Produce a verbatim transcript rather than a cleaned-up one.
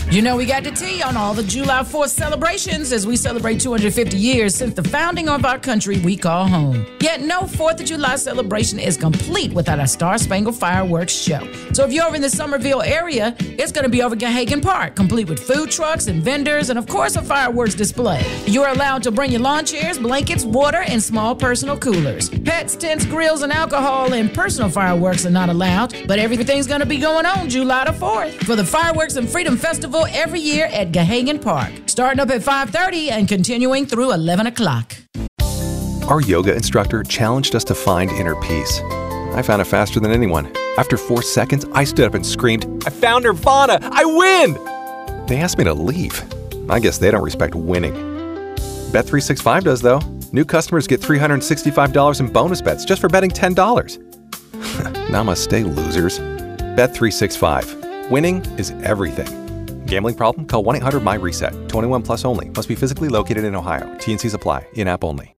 You know, we got the tea on all the July fourth celebrations as we celebrate two hundred fifty years since the founding of our country we call home. Yet no fourth of July celebration is complete without a Star Spangled Fireworks show. So if you're over in the Summerville area, it's going to be over Gahagan Park, complete with food trucks and vendors and, of course, a fireworks display. You're allowed to bring your lawn chairs, blankets, water, and small personal coolers. Pets, tents, grills, and alcohol and personal fireworks are not allowed, but everything's going to be going on July the fourth for the Fireworks and Freedom Festival every year at Gahagan Park, starting up at five thirty and continuing through eleven o'clock. Our yoga instructor challenged us to find inner peace. I found it faster than anyone. After four seconds, I stood up and screamed, "I found Nirvana! I win!" They asked me to leave. I guess they don't respect winning. Bet three sixty-five does, though. New customers get three hundred sixty-five dollars in bonus bets just for betting ten dollars. Namaste, losers. Bet three sixty-five. Winning is everything. Gambling problem? Call one eight hundred M Y RESET. twenty-one plus only. Must be physically located in Ohio. T and Cs apply. In-app only.